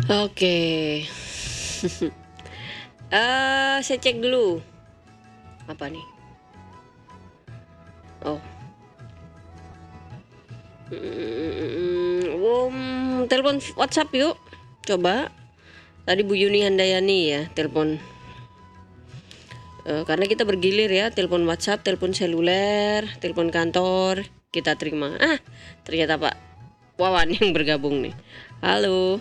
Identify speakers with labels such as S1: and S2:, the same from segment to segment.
S1: Oke. Saya cek dulu. Apa nih? Oh. Telepon WhatsApp yuk. Coba. Tadi Bu Yuni Handayani ya telepon. Karena kita bergilir ya, telepon WhatsApp, telepon seluler, telepon kantor, kita terima. Ternyata Pak Wawan yang bergabung nih. Halo.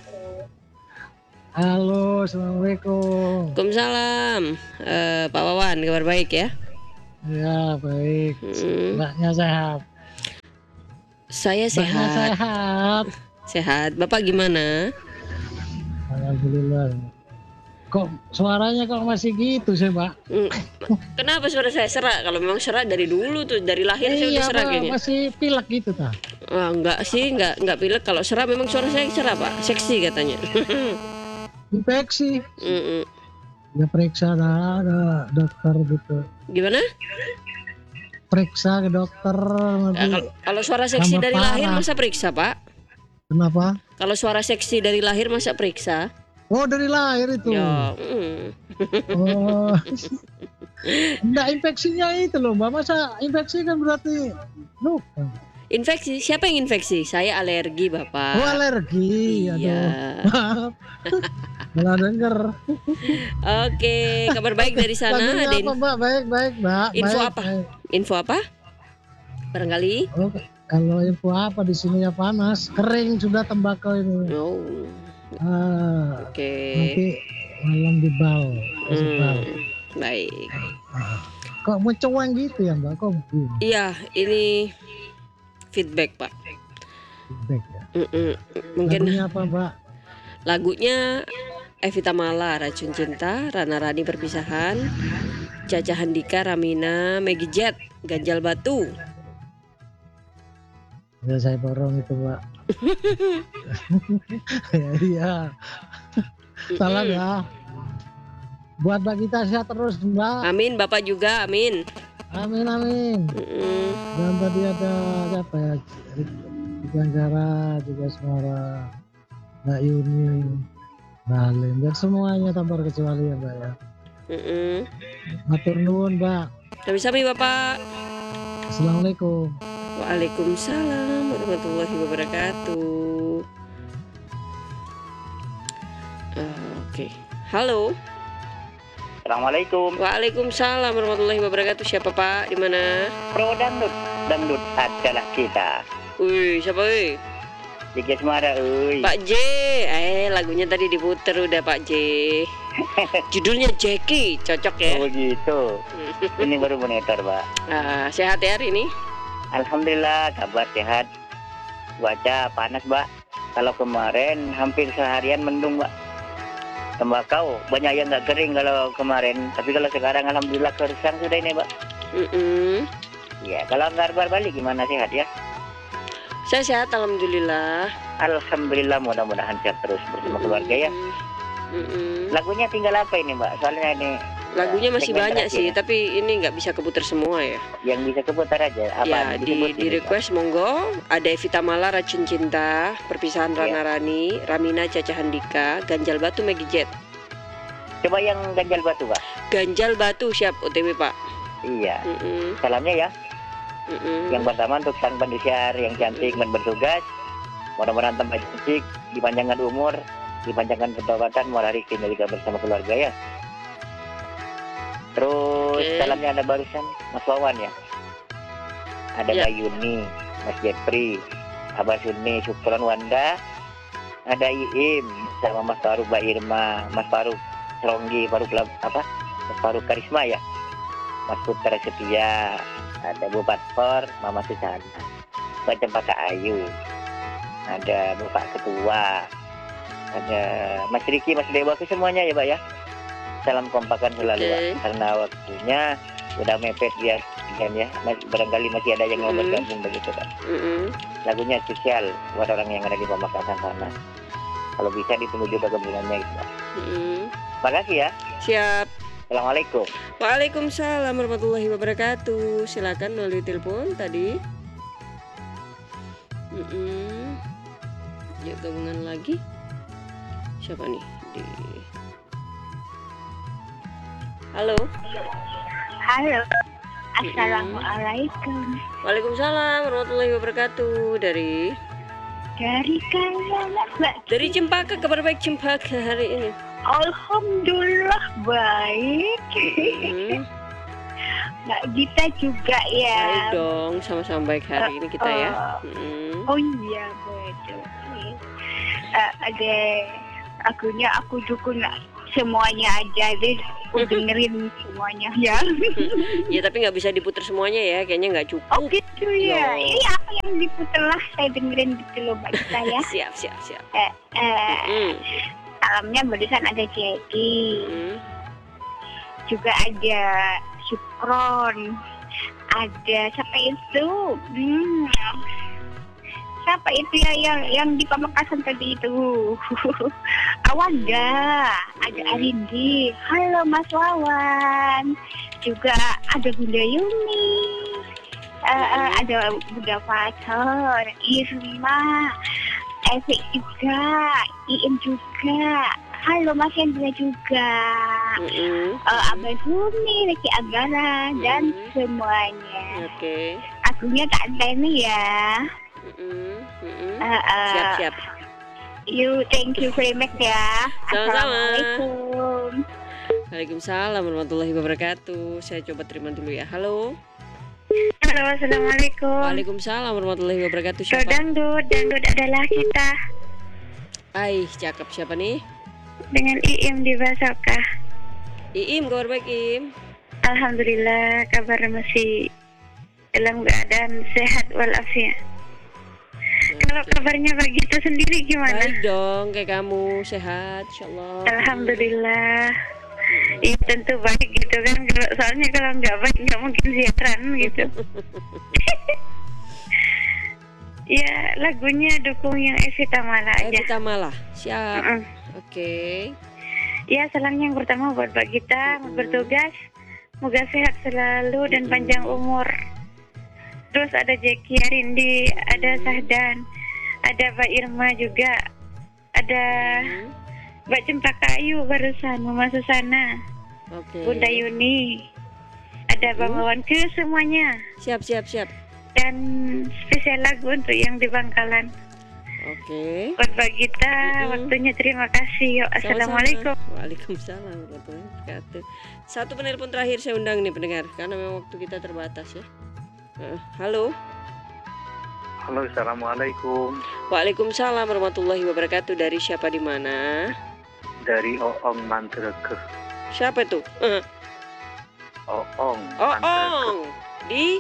S2: Halo, assalamualaikum.
S1: Waalaikumsalam. Pak Wawan, kabar baik ya?
S2: Ya, baik. Mbaknya sehat.
S1: Saya
S2: Mbaknya
S1: sehat.
S2: sehat.
S1: Sehat. Bapak gimana?
S2: Alhamdulillah. Kok suaranya kok masih gitu sih, Mbak?
S1: Kenapa suara saya serak? Kalau memang serak dari dulu tuh, dari lahir saya udah serak kayaknya.
S2: Masih pilek gitu tah?
S1: Enggak sih, enggak pilek. Kalau serak memang suara saya serak Pak. Seksi katanya.
S2: Infeksi. Ya periksa ada dokter gitu.
S1: Gimana?
S2: Periksa ke dokter nanti.
S1: Kalau suara seksi dari lahir masa periksa Pak?
S2: Kenapa?
S1: Kalau suara seksi dari lahir masa periksa?
S2: Oh, dari lahir itu.
S1: Ya.
S2: Oh. Enggak, infeksinya itu loh, Mbak. Masa infeksi kan berarti luka.
S1: Infeksi? Siapa yang infeksi? Saya alergi, Bapak.
S2: Oh, alergi.
S1: Iya.
S2: Maaf. Malah denger.
S1: Oke, kabar baik dari sana.
S2: Lagunya apa, Mbak? Baik, Mbak.
S1: Info
S2: baik,
S1: apa?
S2: Baik.
S1: Info apa? Barangkali.
S2: Oh, kalau info apa, di sini ya panas, kering sudah tembakau ini.
S1: Oh. Oke.
S2: Nanti malam dibal.
S1: Baik.
S2: Kok mencuang gitu ya, Mbak? Kok begini?
S1: Iya, ini feedback Pak.
S2: Feedback ya.
S1: Mungkin
S2: lagunya apa, Mbak?
S1: Lagunya Evita Mala, Racun Cinta, Rana Rani Perpisahan, Caca Handika, Ramina, Maggie Jet, Ganjal Batu.
S2: Ya, saya borong itu, Mbak. Iya. Salah ya. Buat Mbak kita sehat terus, Mbak.
S1: Amin, Bapak juga, amin.
S2: Amin. Dan tadi ada siapa ya? Ganjara, juga Semara, Mbak Yuni, Mbak Halim, dan semuanya tanpa kecuali ya, Mbak ya. Matur nuwun, Mbak.
S1: Sami-sami Bapak.
S2: Assalamualaikum.
S1: Waalaikumsalam warahmatullahi wabarakatuh. Oke. Halo.
S3: Assalamualaikum.
S1: Waalaikumsalam warahmatullahi wabarakatuh. Siapa Pak? Di mana?
S3: Pro dangdut adalah kita.
S1: Wih, siapa wih?
S3: Diki Semara,
S1: Pak J. Lagunya tadi diputer udah Pak J. Judulnya Jackie, cocok ya?
S3: Oh gitu. Ini baru monitor, Pak.
S1: Sehat ya hari ini?
S3: Alhamdulillah, kabar sehat. Cuaca panas, Mbak. Kalau kemarin hampir seharian mendung, Mbak. Tembakau banyak yang nggak kering kalau kemarin, tapi kalau sekarang alhamdulillah kerusan sudah ini, Mbak. Ya, kalau nggak balik gimana, sehat ya?
S1: Saya sehat, alhamdulillah.
S3: Alhamdulillah, mudah-mudahan sehat terus bersama keluarga ya. Lagunya tinggal apa ini, Mbak? Soalnya ini
S1: lagunya masih banyak sih, tapi ini nggak bisa keputar semua ya.
S3: Yang bisa keputar aja. Apa?
S1: Ya, di request monggo. Ada Evita Mala, Racun Cinta, Perpisahan Rana Rani, Ramina, Caca Handika, Ganjal Batu, Maggie Jet.
S3: Coba yang Ganjal Batu, Pak.
S1: Ganjal Batu siap OTW, Pak.
S3: Iya. Salamnya ya. Yang pertama untuk sang pendusiar yang cantik dan bertugas. Mudah-mudahan tambah cantik, dipanjangkan umur, dipanjangkan pertobatan, moral rezeki juga bersama keluarga ya. Terus salamnya ada barusan Mas Wawan ya. Ada Mbak Yuni, Mas Jepri, Abah Suni, Syukron Wanda, ada Iim sama Mas Faruk, Mbak Irma, Mas Faruk Seronggi, Mas Faruk Karisma ya, Mas Putra Setia, ada Bu Patfor, Mama Susana, Mbak Cempaka Ayu, ada Bapak Ketua, ada Mas Riki, Mas Dewa, semuanya ya, Mbak ya. Salam kompakan selalu, karena waktunya udah mepet ya, ya. Barangkali masih ada yang mau bergabung begitu, Pak. Lagunya spesial buat orang yang ada di Pamekasan sana. Kalau bisa ditunggu juga gabungannya gitu, Pak. Makasih ya.
S1: Siap.
S3: Assalamualaikum.
S1: Waalaikumsalam warahmatullahi wabarakatuh. Silakan melalui telepon tadi. Yuk gabungan lagi. Siapa nih? Halo.
S4: Halo, assalamualaikum.
S1: Waalaikumsalam warahmatullahi wabarakatuh. Dari
S4: kalian, Mbak.
S1: Dari Cempaka, kabar baik Cempaka hari ini.
S4: Alhamdulillah baik. Mbak Gita juga ya.
S1: Baik dong, sama-sama baik hari ini kita ya.
S4: Oh iya betul. Ada akunya aku dukung semuanya aja deh. Aku dengerin semuanya ya.
S1: Ya tapi nggak bisa diputer semuanya ya, kayaknya nggak cukup.
S4: Oh gitu ya. Iya apa yang diputer lah saya dengerin gitu loh Mbak Gita ya.
S1: Siap.
S4: Salamnya barusan ada Jeki. Juga ada Syukron. Ada siapa itu? Siapa itu ya yang di Pamekasan tadi itu? Awanda, ada Arindi. Halo Mas Wawan. Juga ada Bunda Yumi. Ada Bunda Fator, Irma, Efek juga, Iin juga. Halo Mas Hendra juga. Abah Sumi, Reki Agara, dan semuanya.
S1: Oke.
S4: Akunya Kak Teni ya.
S1: Siap.
S4: Thank you very much ya.
S1: Sama-sama.
S4: Assalamualaikum.
S1: Waalaikumsalam warahmatullahi wabarakatuh. Saya coba terima dulu ya. Halo.
S4: Halo, assalamualaikum.
S1: Waalaikumsalam warahmatullahi wabarakatuh. Siapa?
S4: Dangdut adalah kita
S1: Cakep. Siapa nih?
S4: dengan Iim di Basokah.
S1: Iim, kabar baik Iim.
S4: Alhamdulillah kabar masih dalam keadaan sehat walafiat. Kalau kabarnya bagi kita sendiri gimana?
S1: Baik dong, kayak kamu sehat, insyaallah.
S4: Alhamdulillah. Iya tentu baik gitu kan. Soalnya kalau nggak baik nggak mungkin siaran gitu. Ya lagunya dukung yang Evita Mala aja.
S1: Evita Mala, siap. Oke.
S4: Ya salam yang pertama buat Mbak Gita bertugas. Semoga sehat selalu dan panjang umur. Terus ada Jeki Arindi, ada Sahdan, ada Mbak Irma juga, ada Mbak Cempaka Ayu barusan Mama Susana, Bunda Yuni, ada Bang Wawan, ke semuanya.
S1: Siap.
S4: Dan spesial lagu untuk yang di Bangkalan.
S1: Oke.
S4: Buat Mbak Gita, waktunya terima kasih. Yuk, assalamualaikum.
S1: Waalaikumsalam warahmatullahi wabarakatuh. Satu penelpon terakhir saya undang nih pendengar, karena memang waktu kita terbatas ya. Halo.
S3: Assalamualaikum.
S1: Waalaikumsalam warahmatullahi wabarakatuh. Dari siapa di mana?
S3: Dari Oong Mantreke.
S1: Siapa itu?
S3: Oong.
S1: Di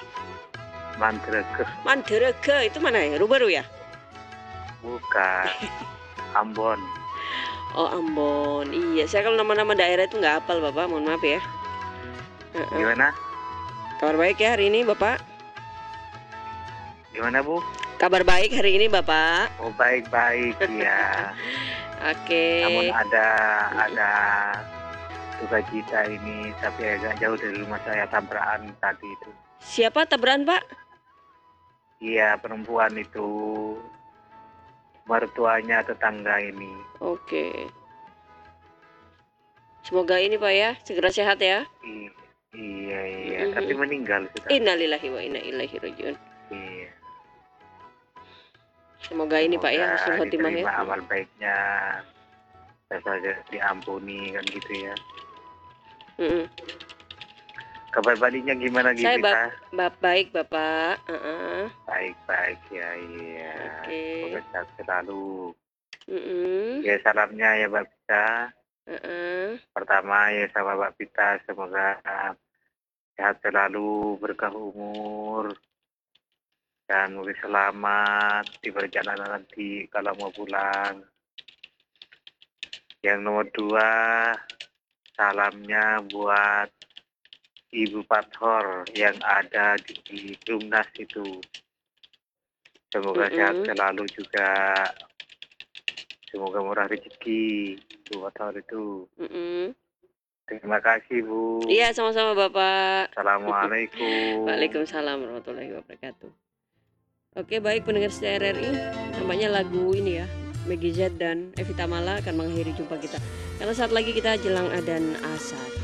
S1: Mantreke. Itu mana ya? Rubaru ya?
S3: Bukan. Ambon.
S1: Oh Ambon. Iya, saya kalau nama-nama daerah itu nggak hafal Bapak, mohon maaf ya.
S3: Gimana?
S1: Kabar baik ya hari ini Bapak?
S3: Gimana Bu?
S1: Kabar baik hari ini Bapak.
S3: Oh baik ya.
S1: Oke.
S3: Namun ada duka cita ini, tapi agak jauh dari rumah saya, tabrakan tadi itu.
S1: Siapa tabrakan Pak?
S3: Iya, perempuan itu, mertuanya tetangga ini.
S1: Oke. Semoga ini Pak ya segera sehat ya.
S3: Iya, tapi meninggal sudah.
S1: Innalillahi wa inna ilaihi rajiun.
S3: Iya.
S1: Semoga ini Pak ya husnul khotimah ya.
S3: Amal baiknya saja diampuni kan gitu ya. Kabar baliknya gimana gitu?
S1: Saya baik Bapak.
S3: Baik ya, iya.
S1: Oke.
S3: Semoga sehat selalu.
S1: Ya
S3: salamnya ya Mbak Pita. Pertama ya sama Mbak Pita, semoga sehat selalu, berkah umur, dan mungkin selamat di perjalanan nanti kalau mau pulang. Yang nomor 2, salamnya buat Ibu Pathor yang ada di Lumnas itu. Semoga sehat selalu juga. Semoga murah rezeki Ibu Pathor itu. Terima kasih Bu.
S1: Iya sama-sama Bapak.
S3: Assalamualaikum.
S1: Waalaikumsalam warahmatullahi wabarakatuh. Oke baik pendengar setia RRI, namanya lagu ini ya, Meggy Z dan Evita Mala akan mengakhiri jumpa kita. Karena saat lagi kita jelang adzan asar.